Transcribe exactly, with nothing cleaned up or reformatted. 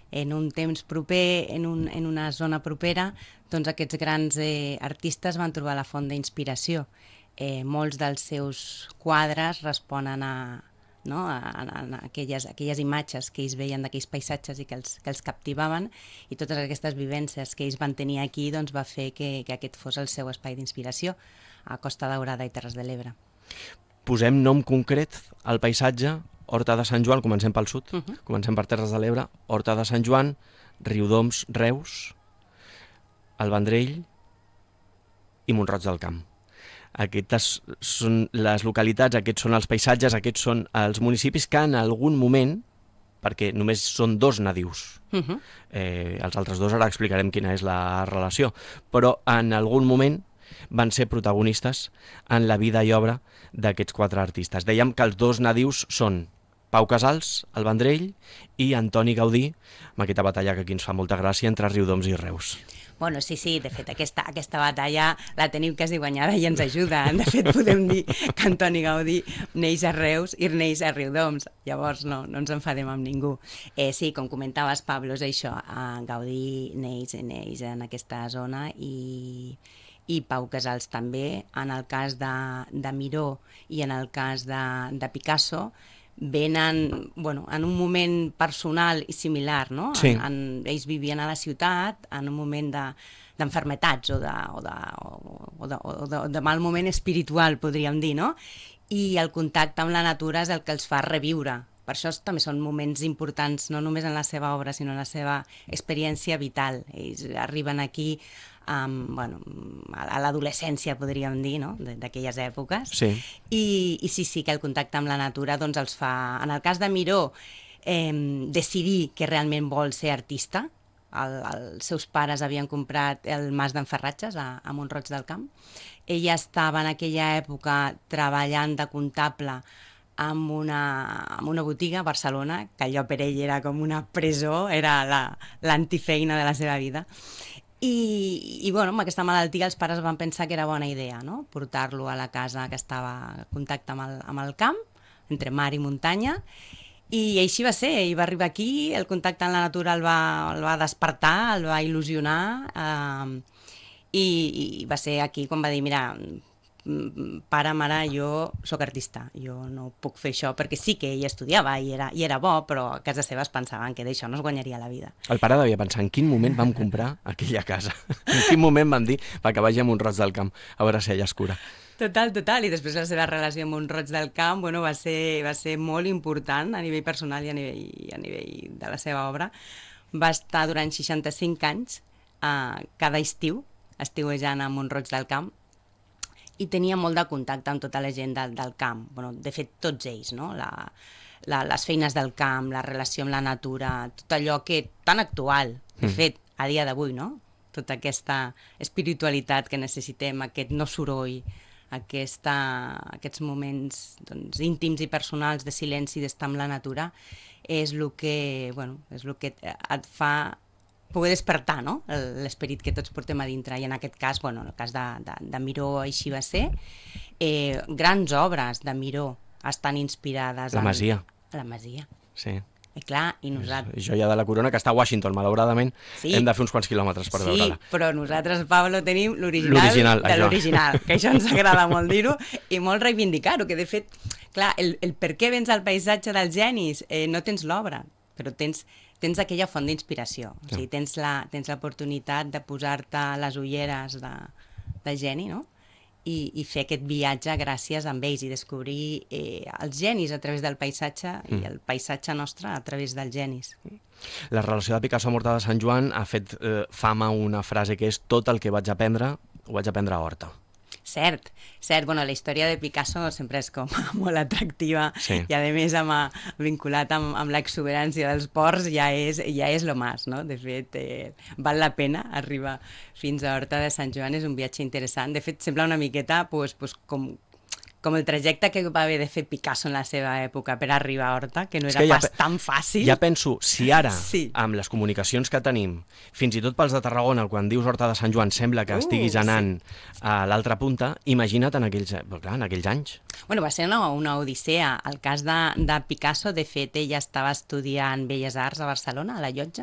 en un temps proper, en, un, en una zona propera, doncs aquests grans eh, artistes van trobar la font d'inspiració. Eh, molts dels seus quadres responen a, no? a, a, a aquelles, aquelles imatges que ells veien d'aquells paisatges i que els, que els captivaven, i totes aquestes vivències que ells van tenir aquí doncs, va fer que, que aquest fos el seu espai d'inspiració a Costa Daurada i Terres de l'Ebre. Posem nom concret al paisatge. Horta de Sant Joan, comencem pel sud, uh -huh. comencem per Terres de l'Ebre, Horta de Sant Joan, Riudoms, Reus, el Vendrell i Mont-roig del Camp. Aquestes són les localitats, aquests són els paisatges, aquests són els municipis que en algun moment, perquè només són dos nadius, uh -huh. eh, els altres dos ara explicarem quina és la relació, però en algun moment van ser protagonistes en la vida i obra d'aquests quatre artistes. Dèiem que els dos nadius són Pau Casals, el Vendrell, i Antoni Gaudí, amb aquesta batalla que aquí ens fa molta gràcia entre Riudoms i Reus. Bueno, sí, sí, de fet, aquesta, aquesta batalla la tenim quasi guanyada i ens ajuda. De fet, podem dir que Antoni Gaudí neix a Reus i neix a Riudoms. Llavors, no, no ens enfadem amb ningú. Eh, sí, com comentaves, Pablo, és això. Uh, Gaudí neix, neix en aquesta zona i... i Pau Casals també. En el cas de, de Miró i en el cas de, de Picasso, venen, bueno, en un moment personal i similar, no? Sí. En, en, ells vivien a la ciutat en un moment de, d'enfermetats o de, o, de, o, de, o de, de mal moment espiritual, podríem dir, no? I el contacte amb la natura és el que els fa reviure. Per això també són moments importants, no només en la seva obra, sinó en la seva experiència vital. Ells arriben aquí Um, bueno, a l'adolescència, podríem dir, no? D'aquelles èpoques. Sí. I, I sí, sí, que el contacte amb la natura doncs, els fa... En el cas de Miró, eh, decidir que realment vol ser artista. El, els seus pares havien comprat el Mas d'en Ferratges a, a Mont-roig del Camp. Ella estava en aquella època treballant de comptable amb una, amb una botiga a Barcelona, que allò per ell era com una presó, era la, l'antifeina de la seva vida. I, i bueno, amb aquesta malaltia els pares van pensar que era bona idea, no? Portar-lo a la casa que estava en contacte amb el, amb el camp, entre mar i muntanya, i així va ser. Ell va arribar aquí, el contacte amb la natura el va, el va despertar, el va il·lusionar, eh, i, i va ser aquí quan va dir, mira, pare, mare, jo sóc artista, jo no puc fer això, perquè sí que ell estudiava i era, i era bo, però a casa seva es pensaven que d'això no es guanyaria la vida. El pare devia pensar en quin moment vam comprar aquella casa, en quin moment vam dir va, que vagi a Mont-roig del Camp, a veure si ella es cura. Total, total, i després la seva relació amb Mont-roig del Camp, bueno, va ser, va ser molt important a nivell personal i a nivell, a nivell de la seva obra. Va estar durant seixanta-cinc anys, eh, cada estiu, estiuejant a Mont-roig del Camp, i tenia molt de contacte amb tota la gent del, del camp. Bueno, de fet, tots ells, no? La, la, les feines del camp, la relació amb la natura, tot allò que tan actual, de fet, a dia d'avui, no? Tota aquesta espiritualitat que necessitem, aquest no soroll, aquesta, aquests moments doncs, íntims i personals de silenci, d'estar amb la natura, és el que, bueno, és el que et fa poder despertar, no? L'esperit que tots portem a dintre, i en aquest cas, bueno, en el cas de, de, de Miró així va ser. Eh, grans obres de Miró estan inspirades La en... Masia. La Masia. Sí. I clar, i nosaltres... Joia de la corona, que està a Washington, malauradament, sí. Hem de fer uns quants quilòmetres per sí, veure-la. Sí, però nosaltres, Pablo, tenim l'original de l'original, que això ens agrada molt dir-ho, i molt reivindicar-ho, que de fet, clar, el, el per què vens al paisatge dels genis, eh, no tens l'obra, però tens... tens aquella font d'inspiració, o sigui, tens la, tens l'oportunitat de posar-te les ulleres de, de geni, no? I, i fer aquest viatge gràcies a ells i descobrir eh, els genis a través del paisatge mm. i el paisatge nostre a través dels genis. La relació de Picasso amb Horta de Sant Joan ha fet eh, fama una frase que és tot el que vaig aprendre, ho vaig aprendre a Horta. Cert, cert. Bueno, la història de Picasso sempre és com molt atractiva sí. i a més amb, vinculat amb, amb l'exuberància dels ports ja és, ja és lo más, no? De fet, eh, val la pena arribar fins a Horta de Sant Joan, és un viatge interessant. De fet, sembla una miqueta pues, pues, com, com el trajecte que va haver de fer Picasso en la seva època per arribar a Horta, que no era que ja, pas tan fàcil. Ja penso, si ara, sí. amb les comunicacions que tenim, fins i tot pels de Tarragona, quan dius Horta de Sant Joan, sembla que uh, estiguis anant sí. a l'altra punta, imagina't en aquells, clar, en aquells anys. Bueno, va ser una, una odissea. El cas de, de Picasso, de fet, ella estava estudiant Belles Arts a Barcelona, a la Llotja,